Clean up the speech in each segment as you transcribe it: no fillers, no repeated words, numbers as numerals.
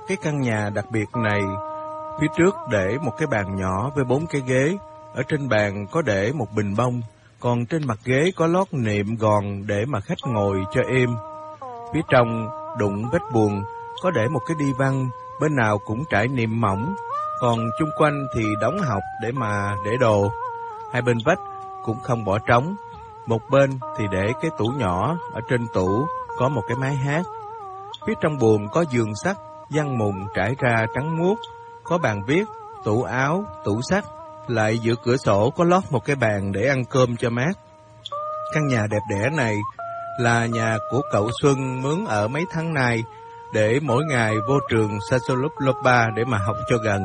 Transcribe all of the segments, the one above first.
Cái căn nhà đặc biệt này, phía trước để một cái bàn nhỏ với 4 cái ghế. Ở trên bàn có để một bình bông, còn trên mặt ghế có lót nệm gòn để mà khách ngồi cho êm. Phía trong đụng vách buồng có để một cái đi văn, bên nào cũng trải nệm mỏng, còn chung quanh thì đóng học để đồ. Hai bên vách cũng không bỏ trống. Một bên thì để cái tủ nhỏ, ở trên tủ có một cái máy hát. Phía trong buồng có giường sắt, giăng mùng trải ra trắng muốt, có bàn viết, tủ áo, tủ sắt, lại giữa cửa sổ có lót một cái bàn để ăn cơm cho mát. Căn nhà đẹp đẽ này là nhà của cậu Xuân mướn ở mấy tháng nay, để mỗi ngày vô trường Sasoloplopa để mà học cho gần.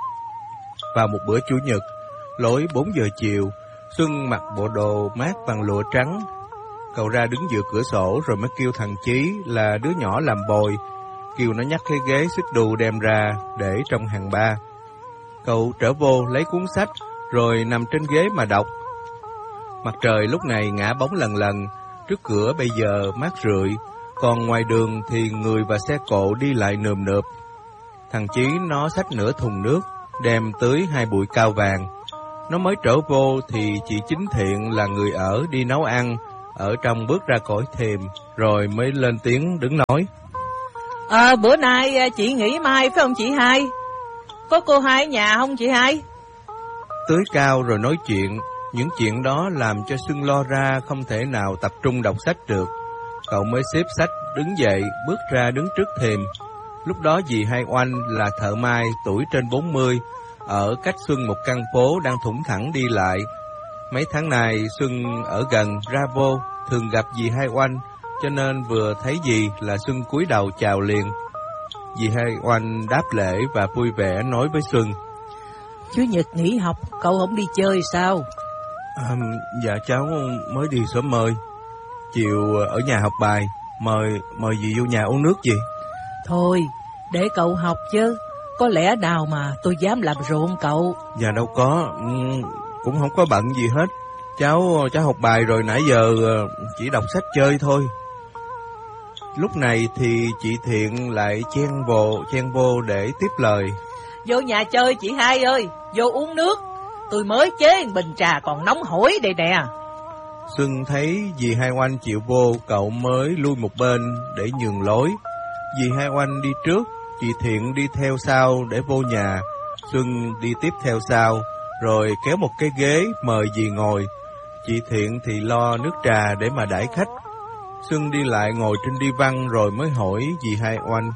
Vào một bữa Chủ nhật, lối 4 giờ chiều, Xuân mặc bộ đồ mát bằng lụa trắng. Cậu ra đứng giữa cửa sổ rồi mới kêu thằng Chí là đứa nhỏ làm bồi, kêu nó nhắc cái ghế xích đu đem ra để trong hàng ba. Cậu trở vô lấy cuốn sách rồi nằm trên ghế mà đọc. Mặt trời lúc này ngã bóng lần lần, trước cửa bây giờ mát rượi, còn ngoài đường thì người và xe cộ đi lại nườm nượp. Thằng Chí nó xách nửa thùng nước, đem tưới 2 bụi cao vàng. Nó mới trở vô thì chị Chính Thiện là người ở đi nấu ăn, ở trong bước ra khỏi thềm, rồi mới lên tiếng đứng nói. Bữa nay chị nghỉ mai phải không chị Hai? Có cô Hai ở nhà không chị Hai? Tưới cao rồi nói chuyện, những chuyện đó làm cho Xuân lo ra không thể nào tập trung đọc sách được. Cậu mới xếp sách đứng dậy, bước ra đứng trước thềm. Lúc đó dì Hai Oanh là thợ may tuổi trên 40, ở cách Xuân một căn phố đang thủng thẳng đi lại. Mấy tháng này Xuân ở gần ra vô, thường gặp dì Hai Oanh, cho nên vừa thấy dì là Xuân cúi đầu chào liền. Dì Hai Oanh đáp lễ và vui vẻ nói với Xuân. Chủ nhật nghỉ học, cậu không đi chơi sao? Dạ cháu mới đi sớm mời. Chiều ở nhà học bài, mời dì vô nhà uống nước gì? Thôi, để cậu học chứ, có lẽ nào mà tôi dám làm rộn cậu. Dạ đâu có, cũng không có bận gì hết. Cháu học bài rồi, nãy giờ chỉ đọc sách chơi thôi. Lúc này thì chị Thiện lại chen vô để tiếp lời. Vô nhà chơi chị Hai ơi, vô uống nước. Tôi mới chế bình trà còn nóng hổi đây nè. Xuân thấy dì Hai Oanh chịu vô, cậu mới lui một bên để nhường lối. Dì Hai Oanh đi trước, chị Thiện đi theo sau để vô nhà. Xuân đi tiếp theo sau, rồi kéo một cái ghế mời dì ngồi. Chị Thiện thì lo nước trà để mà đãi khách. Xuân đi lại ngồi trên đi văn rồi mới hỏi dì Hai Oanh.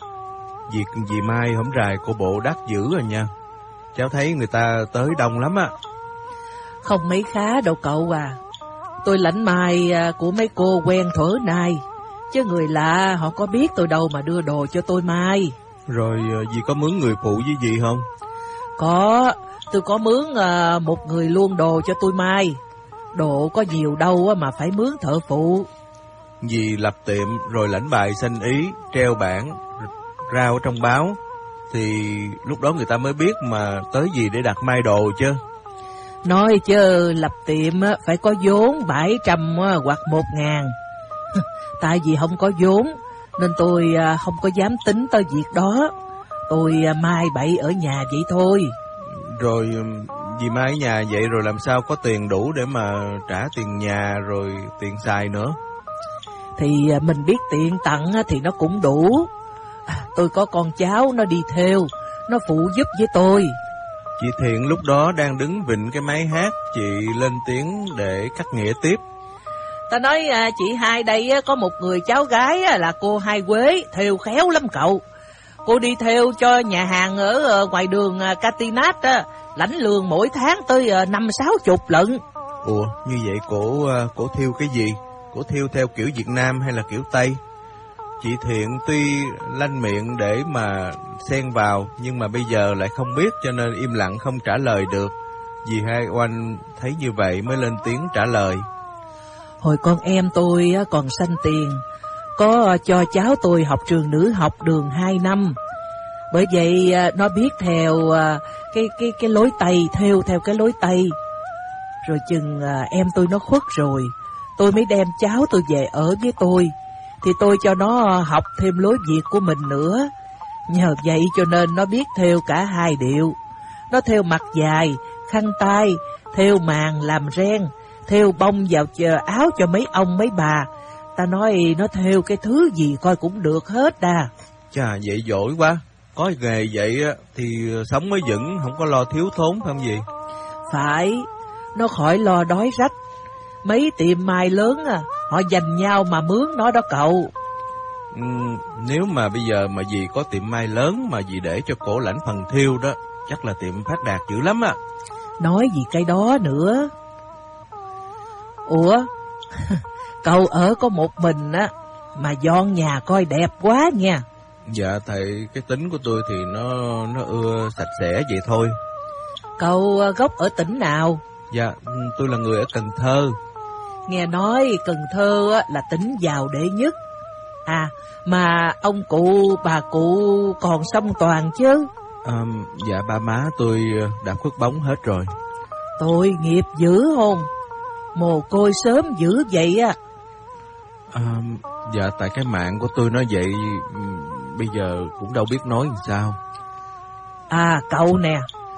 Dì Mai hổm rày cô bộ đắt dữ rồi nha. Cháu thấy người ta tới đông lắm á. Không mấy khá đâu cậu à. Tôi lãnh mai của mấy cô quen thuở nay, chứ người lạ họ có biết tôi đâu mà đưa đồ cho tôi mai. Rồi dì có mướn người phụ với dì không? Có, tôi có mướn một người luôn đồ cho tôi mai. Đồ có nhiều đâu mà phải mướn thợ phụ. Dì lập tiệm rồi lãnh bài xanh ý, treo bảng, rao trong báo, thì lúc đó người ta mới biết mà tới gì để đặt mai đồ chứ. Nói chứ lập tiệm phải có vốn 700 hoặc 1.000. Tại vì không có vốn nên tôi không có dám tính tới việc đó. Tôi mai bậy ở nhà vậy thôi. Rồi dì mai ở nhà vậy rồi làm sao có tiền đủ để mà trả tiền nhà rồi tiền xài nữa? Thì mình biết tiền tặng thì nó cũng đủ. Tôi có con cháu nó đi theo, nó phụ giúp với tôi. Chị Thiện lúc đó đang đứng vịn cái máy hát, chị lên tiếng để cắt nghĩa tiếp. Ta nói chị Hai đây có một người cháu gái là cô Hai Quế, thêu khéo lắm cậu. Cô đi theo cho nhà hàng ở ngoài đường Catinat, lãnh lương mỗi tháng tới 50-60 lận. Ủa, như vậy cổ thêu cái gì? Cổ thêu theo kiểu Việt Nam hay là kiểu Tây? Chị Thiện tuy lanh miệng để mà xen vào, nhưng mà bây giờ lại không biết cho nên im lặng không trả lời được. Dì Hai Oanh thấy như vậy mới lên tiếng trả lời. Hồi con em tôi còn sanh tiền, có cho cháu tôi học trường nữ học đường 2 năm. Bởi vậy nó biết theo cái lối Tây, theo cái lối Tây. Rồi chừng em tôi nó khuất rồi, tôi mới đem cháu tôi về ở với tôi. Thì tôi cho nó học thêm lối Việt của mình nữa. Nhờ vậy cho nên nó biết thêu cả hai điệu. Nó thêu mặt dài, khăn tay, thêu màn làm ren, thêu bông vào áo cho mấy ông mấy bà. Ta nói nó thêu cái thứ gì coi cũng được hết đà. Chà, vậy giỏi quá. Có nghề vậy thì sống mới vững, không có lo thiếu thốn phải không gì? Phải, nó khỏi lo đói rách. Mấy tiệm mai lớn họ dành nhau mà mướn nó đó cậu. Nếu mà bây giờ mà dì có tiệm mai lớn mà dì để cho cổ lãnh phần thêu đó, chắc là tiệm phát đạt dữ lắm á. Nói gì cái đó nữa. Ủa, cậu ở có một mình á, mà dọn nhà coi đẹp quá nha. Dạ thầy, cái tính của tôi thì nó ưa sạch sẽ vậy thôi. Cậu gốc ở tỉnh nào? Dạ, tôi là người ở Cần Thơ. Nghe nói Cần Thơ á, là tỉnh giàu đệ nhất. À, mà ông cụ, bà cụ còn song toàn chứ? Dạ ba má tôi đã khuất bóng hết rồi. Tội nghiệp dữ hôn, mồ côi sớm dữ vậy á. Dạ tại cái mạng của tôi nói vậy, bây giờ cũng đâu biết nói làm sao. À cậu nè,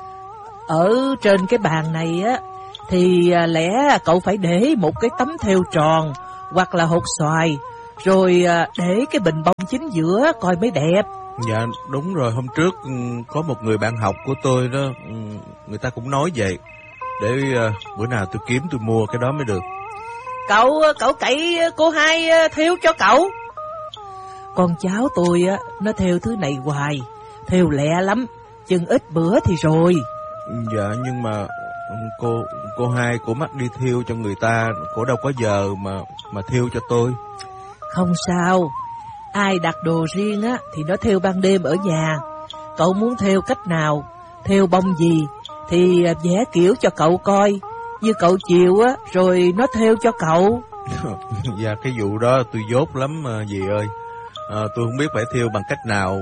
ở trên cái bàn này á, thì lẽ cậu phải để một cái tấm thêu tròn hoặc là hột xoài, rồi để cái bình bông chính giữa coi mới đẹp. Dạ đúng rồi, hôm trước có một người bạn học của tôi đó, người ta cũng nói vậy. Để bữa nào tôi kiếm tôi mua cái đó mới được. Cậu cậy cô hai thêu cho cậu. Con cháu tôi á, nó thêu thứ này hoài, thêu lẹ lắm, chừng ít bữa thì rồi. Dạ nhưng mà cô hai cổ mắc đi thêu cho người ta, cổ đâu có giờ mà thêu cho tôi. Không sao, ai đặt đồ riêng á thì nó thêu ban đêm ở nhà. Cậu muốn thêu cách nào, thêu bông gì thì vẽ kiểu cho cậu coi, như cậu chịu á rồi nó thêu cho cậu. Dạ cái vụ đó tôi dốt lắm dì ơi. Tôi không biết phải thêu bằng cách nào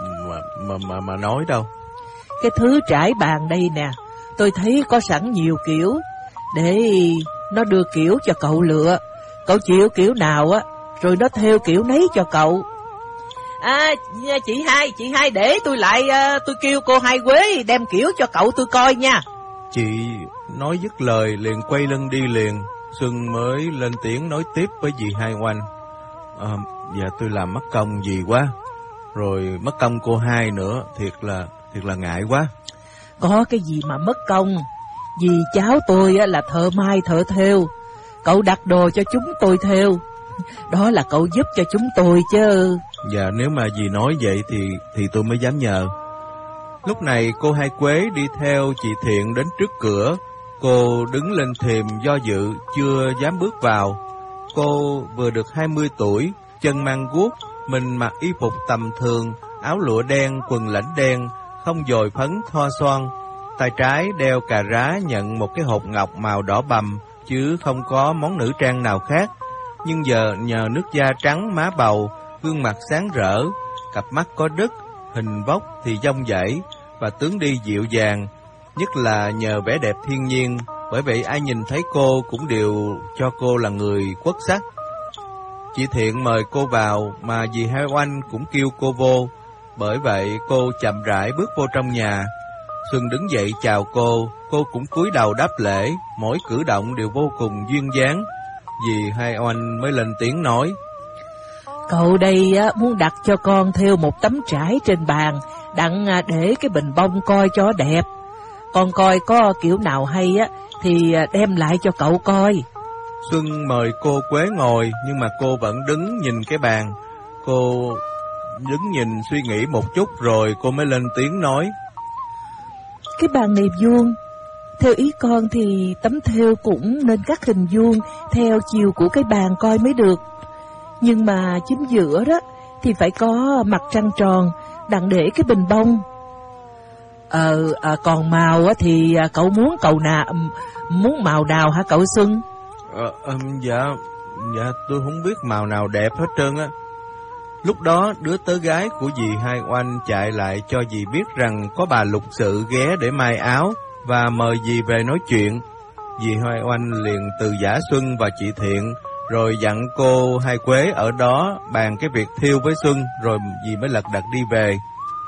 mà nói đâu. Cái thứ trải bàn đây nè, tôi thấy có sẵn nhiều kiểu, để nó đưa kiểu cho cậu lựa. Cậu chịu kiểu nào á rồi nó thêu kiểu nấy cho cậu. À chị hai để tôi lại, tôi kêu cô Hai Quế đem kiểu cho cậu tôi coi nha. Chị nói dứt lời liền quay lưng đi liền. Xuân mới lên tiếng nói tiếp với dì Hai Oanh. Dạ tôi làm mất công dì quá, rồi mất công cô hai nữa, thiệt là ngại quá. Có cái gì mà mất công, vì cháu tôi là thợ may thợ thêu, cậu đặt đồ cho chúng tôi thêu, đó là cậu giúp cho chúng tôi chứ. Dạ nếu mà dì nói vậy thì tôi mới dám nhờ. Lúc này cô Hai Quế đi theo chị Thiện đến trước cửa. Cô đứng lên thềm do dự, chưa dám bước vào. Cô vừa được 20 tuổi, chân mang guốc, mình mặc y phục tầm thường, áo lụa đen, quần lãnh đen, không dồi phấn thoa son. Tay trái đeo cà rá nhận một cái hột ngọc màu đỏ bầm, chứ không có món nữ trang nào khác. Nhưng giờ nhờ nước da trắng má bầu, gương mặt sáng rỡ, cặp mắt có đức, hình vóc thì dong dãy và tướng đi dịu dàng, nhất là nhờ vẻ đẹp thiên nhiên. Bởi vậy ai nhìn thấy cô cũng đều cho cô là người quốc sắc. Chị Thiện mời cô vào mà dì Hai Oanh cũng kêu cô vô. Bởi vậy cô chậm rãi bước vô trong nhà. Xuân đứng dậy chào cô cũng cúi đầu đáp lễ, mỗi cử động đều vô cùng duyên dáng. Dì Hai Oanh mới lên tiếng nói. Cậu đây muốn đặt cho con thêu một tấm trải trên bàn, đặng để cái bình bông coi cho đẹp. Con coi có kiểu nào hay thì đem lại cho cậu coi. Xuân mời cô Quế ngồi, nhưng mà cô vẫn đứng nhìn cái bàn. Cô đứng nhìn suy nghĩ một chút rồi cô mới lên tiếng nói. Cái bàn này vuông, theo ý con thì tấm thêu cũng nên cắt hình vuông theo chiều của cái bàn coi mới được. Nhưng mà chính giữa đó thì phải có mặt trăng tròn, đặng để cái bình bông. Còn màu thì cậu muốn muốn màu nào hả cậu Xuân? Dạ tôi không biết màu nào đẹp hết trơn á. Lúc đó đứa tớ gái của dì Hai Oanh chạy lại cho dì biết rằng có bà lục sự ghé để may áo và mời dì về nói chuyện. Dì Hai Oanh liền từ giả Xuân và chị Thiện, rồi dặn cô Hai Quế ở đó bàn cái việc thêu với Xuân, rồi dì mới lật đật đi về.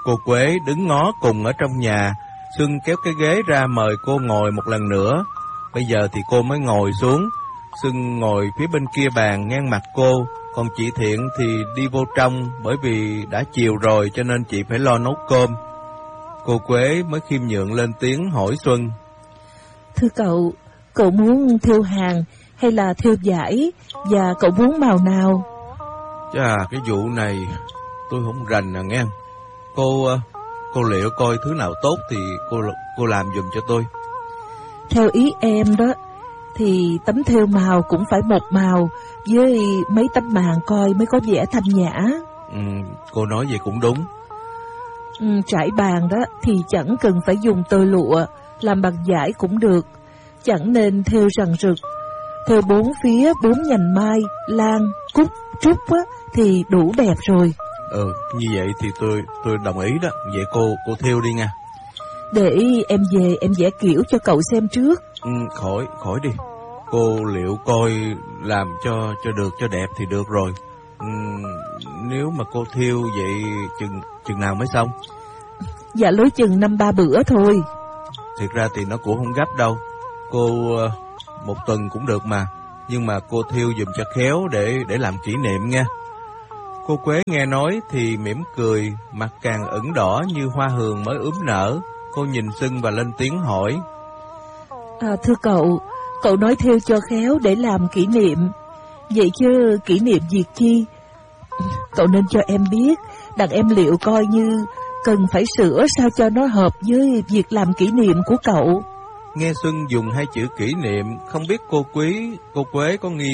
Cô Quế đứng ngó cùng ở trong nhà. Xuân kéo cái ghế ra mời cô ngồi một lần nữa. Bây giờ thì cô mới ngồi xuống. Xuân ngồi phía bên kia bàn ngang mặt cô. Còn chị Thiện thì đi vô trong, bởi vì đã chiều rồi cho nên chị phải lo nấu cơm. Cô Quế mới khiêm nhượng lên tiếng hỏi Xuân. Thưa cậu muốn thêu hàng hay là thêu vải, và cậu muốn màu nào? Chà, cái vụ này tôi không rành nè nghe. Cô liệu coi thứ nào tốt thì cô làm giùm cho tôi. Theo ý em đó, thì tấm thêu màu cũng phải một màu, với mấy tấm màn coi mới có vẻ thanh nhã. Cô nói vậy cũng đúng. Trải bàn đó thì chẳng cần phải dùng tơ lụa, làm bằng vải cũng được, chẳng nên thêu rằn rực. Thêu bốn phía 4 nhành mai, lan, cúc, trúc á, thì đủ đẹp rồi. Như vậy thì tôi đồng ý đó. Vậy cô thêu đi nha. Để em về em vẽ kiểu cho cậu xem trước. Khỏi đi. Cô liệu coi làm cho được, cho đẹp thì được rồi. Nếu mà cô thêu vậy chừng nào mới xong? Dạ lối chừng 5-3 bữa thôi. Thiệt ra thì nó cũng không gấp đâu. Cô 1 tuần cũng được mà. Nhưng mà cô thêu giùm cho khéo để làm kỷ niệm nha. Cô Quế nghe nói thì mỉm cười, mặt càng ửng đỏ như hoa hường mới nở. Cô nhìn Xuân và lên tiếng hỏi. Thưa cậu nói thêu cho khéo để làm kỷ niệm. Vậy chứ kỷ niệm việc chi? Cậu nên cho em biết, đặng em liệu coi như cần phải sửa sao cho nó hợp với việc làm kỷ niệm của cậu. Nghe Xuân dùng 2 chữ kỷ niệm, không biết cô Quế có nghi